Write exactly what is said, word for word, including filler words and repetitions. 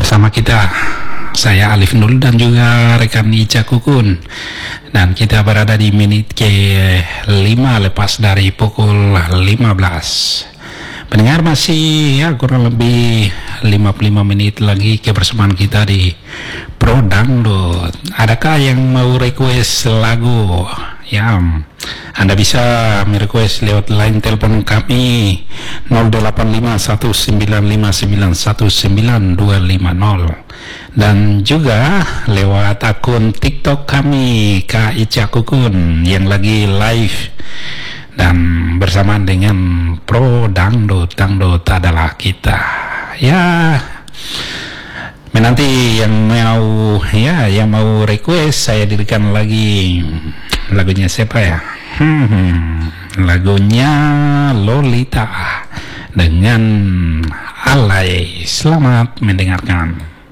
bersama kita, saya Alif Nul dan juga rekan Ica Kukun, dan kita berada di menit ke lima lepas dari pukul lima belas. Pendengar, masih ya kurang lebih lima puluh lima menit lagi kebersamaan kita di Pro Dangdut. Adakah yang mau request lagu? Ya, Anda bisa merequest lewat line telepon kami nol delapan lima satu sembilan lima sembilan satu sembilan dua lima nol, dan juga lewat akun TikTok kami Kak Ica Kukun yang lagi live dan bersamaan dengan Pro Dangdut. Dangdut adalah kita. Ya, menanti yang mau ya yang mau request, saya dirikan lagi lagunya siapa ya? Hmm, lagunya Lolita dengan Alay. Selamat mendengarkan.